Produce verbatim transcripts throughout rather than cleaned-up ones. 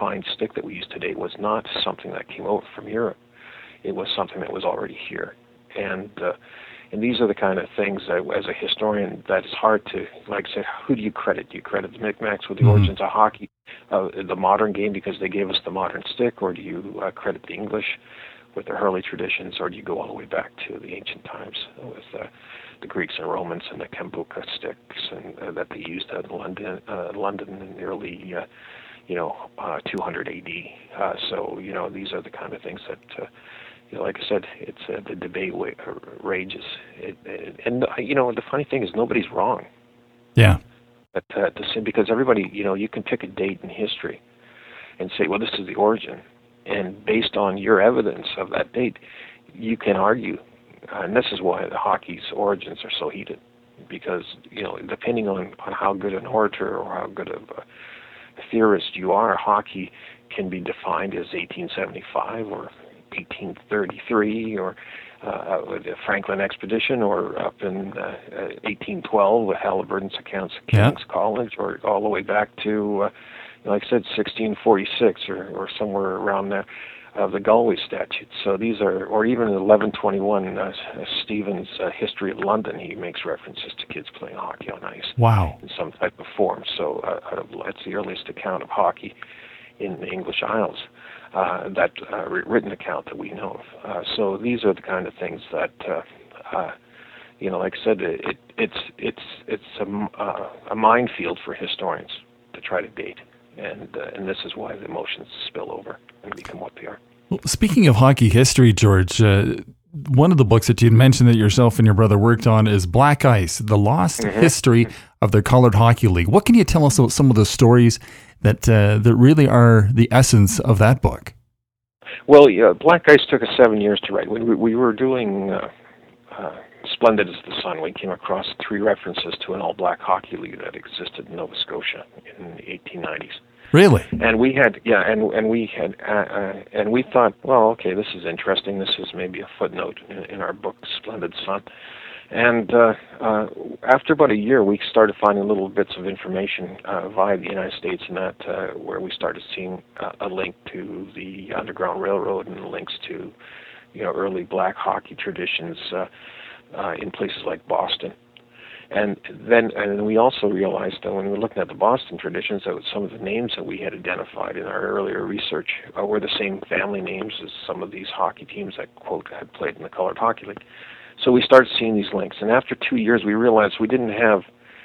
fine stick that we use today was not something that came over from Europe. It was something that was already here. And uh, and these are the kind of things that, as a historian, that is hard to, like I said, who do you credit? Do you credit the Micmacs with the Mm-hmm. origins of hockey, uh, the modern game because they gave us the modern stick, or do you uh, credit the English with their Hurley traditions, or do you go all the way back to the ancient times with uh, the Greeks and Romans and the Kembuka sticks and uh, that they used in London, uh, London in the early, uh, you know, uh, two hundred A D. Uh, so, you know, these are the kind of things that, uh, you know, like I said, it's uh, the debate wa- uh, rages. It, it, and, uh, you know, the funny thing is nobody's wrong. Yeah. But, uh, to say, because everybody, you know, you can pick a date in history and say, well, this is the origin. And based on your evidence of that date, you can argue. Uh, and this is why the hockey's origins are so heated. Because, you know, depending on, on how good an orator or how good of a theorist you are, hockey can be defined as eighteen seventy-five or eighteen thirty-three or uh, with the Franklin expedition, or up in uh, uh, eighteen twelve with Halliburton's accounts of King's Yeah. College, or all the way back to, uh, like I said, sixteen forty-six or, or somewhere around there of the Galway Statutes. So these are, or even in eleven twenty-one, uh, Stephen's uh, History of London, he makes references to kids playing hockey on ice Wow. in some type of form. So uh, that's the earliest account of hockey in the English Isles, uh, that uh, written account that we know of. Uh, so these are the kind of things that, uh, uh, you know, like I said, it, it's it's it's a, uh, a minefield for historians to try to date, and uh, and this is why the emotions spill over and become what they are. Well, speaking of hockey history, George, uh, one of the books that you'd mentioned that yourself and your brother worked on is Black Ice, The Lost Mm-hmm. History of the Colored Hockey League. What can you tell us about some of the stories that uh, that really are the essence of that book? Well, yeah, Black Ice took us seven years to write. When we, we were doing uh, uh, Splendid as the Sun, we came across three references to an all-black hockey league that existed in Nova Scotia in the eighteen nineties. Really? And we had, yeah, and and we had, uh, uh, and we thought, well, okay, this is interesting. This is maybe a footnote in, in our book, Splendid Sun. And uh, uh, after about a year, we started finding little bits of information uh, via the United States, and that uh, where we started seeing uh, a link to the Underground Railroad and links to, you know, early black hockey traditions uh, uh, in places like Boston. And then, and we also realized that when we were looking at the Boston traditions, that some of the names that we had identified in our earlier research uh, were the same family names as some of these hockey teams that, quote, had played in the Colored Hockey League. So we started seeing these links, and after two years, we realized we didn't have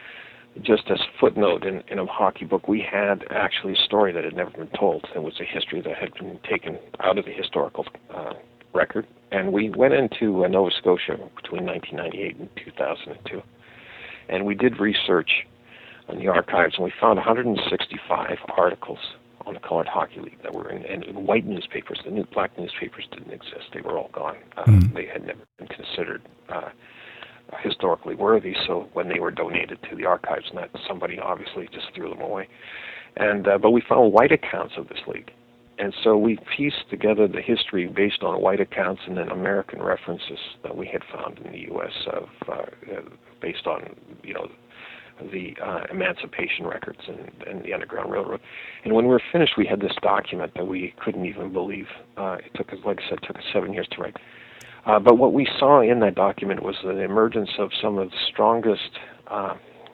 just a footnote in, in a hockey book. We had actually a story that had never been told. It was a history that had been taken out of the historical uh, record, and we went into uh, Nova Scotia between nineteen ninety-eight and two thousand two, and we did research on the archives, and we found one hundred sixty-five articles on the Colored Hockey League that were in, in, in white newspapers. The new black newspapers didn't exist. They were all gone. Uh, Mm. They had never been considered uh, historically worthy, so when they were donated to the archives, and that somebody obviously just threw them away. And uh, but we found white accounts of this league. And so we pieced together the history based on white accounts and then American references that we had found in the U S of uh, uh, based on, you know, the uh, emancipation records and, and the Underground Railroad. And when we were finished, we had this document that we couldn't even believe. Uh, it took us, like I said, it took us seven years to write. Uh, but what we saw in that document was the emergence of some of the strongest uh,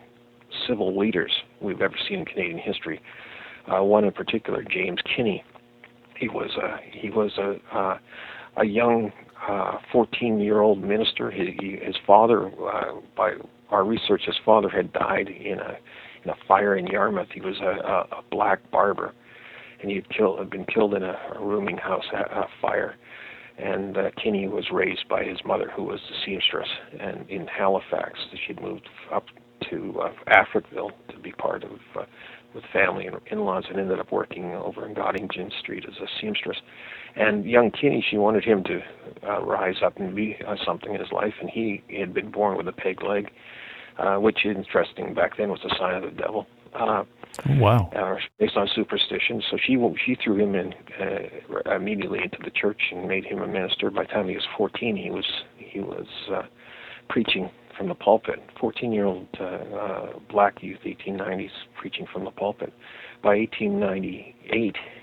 civil leaders we've ever seen in Canadian history. Uh, one in particular, James Kinney. He was a he was a uh, a young fourteen-year-old minister. His, he, his father, uh, by our research, his father had died in a in a fire in Yarmouth. He was a, a, a black barber, and he had killed had been killed in a, a rooming house a, a fire. And uh, Kinney was raised by his mother, who was the seamstress, and in Halifax, she'd moved up to uh, Africville to be part of uh, with family and in-laws, and ended up working over in Gottingen Street as a seamstress. And young Kinney, she wanted him to uh, rise up and be uh, something in his life, and he had been born with a peg leg, uh, which, interesting, back then was a sign of the devil. Uh, Wow. Uh, based on superstition. So she she threw him in uh, immediately into the church and made him a minister. By the time he was fourteen, he was he was uh, preaching from the pulpit. fourteen-year-old uh, uh, black youth, eighteen nineties, preaching from the pulpit. By eighteen ninety-eight,